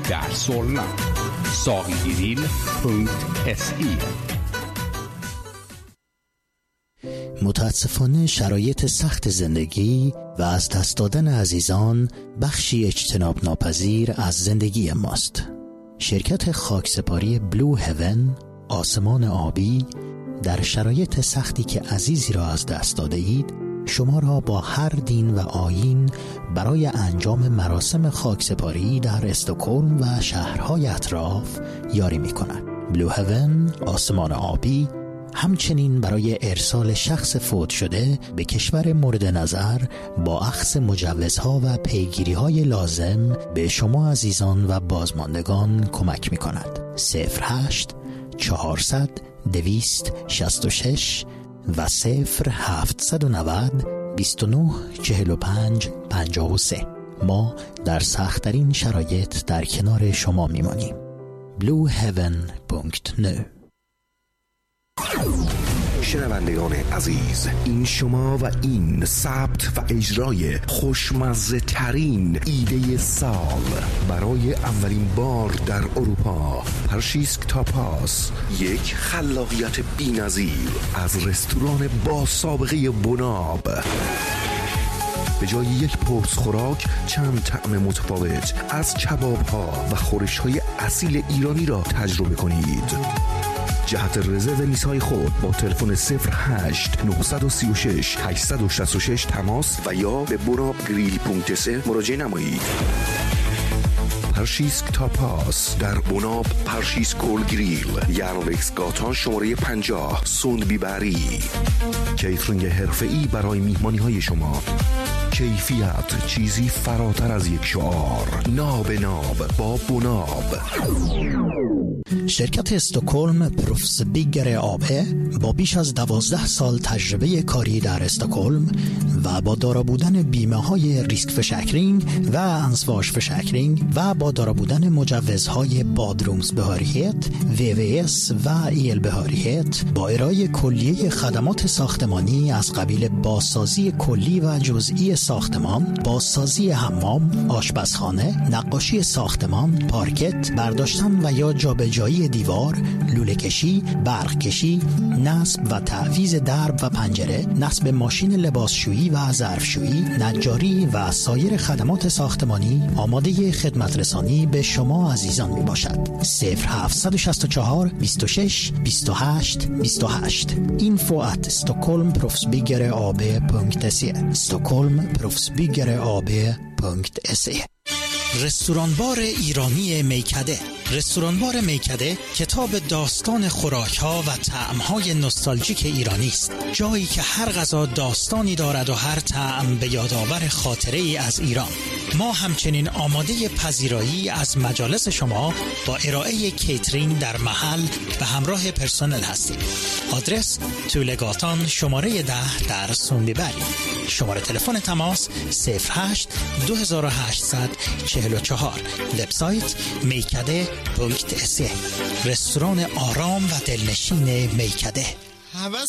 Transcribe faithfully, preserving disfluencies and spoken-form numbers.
در سولنا. ساقیگریل دات اس ای. متاسفانه شرایط سخت زندگی و از دست دادن عزیزان بخشی اجتناب ناپذیر از زندگی ماست. شرکت خاکسپاری بلو هیون، آسمان آبی، در شرایط سختی که عزیزی را از دست داده اید شما را با هر دین و آیین برای انجام مراسم خاکسپاری در استکهلم و شهرهای اطراف یاری می کند. بلو هیون، آسمان آبی، همچنین برای ارسال شخص فوت شده به کشور مورد نظر با اخذ مجوزها و پیگیری‌های لازم به شما عزیزان و بازماندگان کمک می کند. صفر هشت چهارصد دویست شصت و شش و صفر هفتصد و نود بیست و نه چهل و پنج پنجاه و سه. ما در سخت‌ترین شرایط در کنار شما میمانیم. بلو هیون دات نت. شنوندگان عزیز، این شما و این ثبت و اجرای خوشمزه ترین ایده سال برای اولین بار در اروپا. پرشیسک تاپاس، یک خلاقیت بی‌نظیر از رستوران با سابقه بناب. به جای یک پرس خوراک چند طعم متفاوت از کباب ها و خورش های اصیل ایرانی را تجربه کنید. جهت رزرو میزهای خود با تلفن صفر هشت نه سه شش هشت شش شش تماس و یا به بناب گریل دات اس ای مراجعه نمایید. پرشیسک تاپاس در بناب پرشیسکول گریل، یارلکس گاتان شماره پنجاه، سوندبی بری. کیترینگ حرفه‌ای برای میهمانی های شما. کیفیت چیزی فراتر از یک شعار. ناب ناب با بناب. شرکت استکهلم پروفسبیگر آبه با بیش از دوازده سال تجربه کاری در استکهلم و با دارا بودن بیمه های ریسک فشکرینگ و انسواش فشکرینگ و با دارا بودن مجوزهای بادرومز بهاریت، وی وی اس و ایل بهاریت، با ارائه کلیه خدمات ساختمانی از قبیل بازسازی کلی و جزئی ساختمان، بازسازی حمام، آشپزخانه، نقاشی ساختمان، پارکت، برداشتن و یا جابجایی دیوار، لوله کشی، برق کشی، نصب و تعویض درب و پنجره، نصب ماشین لباسشویی و ظرفشویی، نجاری و سایر خدمات ساختمانی آماده خدمت رسانی به شما عزیزان می باشد. صفر هفت شش چهار بیست و شش بیست و هشت بیست و هشت. اینفو ات استکهلم پروفسبیگر آبه دات اس ای. استکهلم پروفسبیگر آبه دات اس ای. رستورانبار ایرانی میکده. رستورانبار میکده کتاب داستان خوراک‌ها و طعم‌های نوستالژیک ایرانی است. جایی که هر غذا داستانی دارد و هر طعم به یادآور خاطره‌ای از ایران. ما همچنین آماده پذیرایی از مجالس شما با ارائه کیترینگ در محل به همراه پرسنل هستیم. آدرس طولگاتان شماره ده در سوندبری. شماره تلفن تماس صفر هشت دو هشت چهار چهار. وبسایت میکده دات اس ای. رستوران آرام و دلنشین میکده.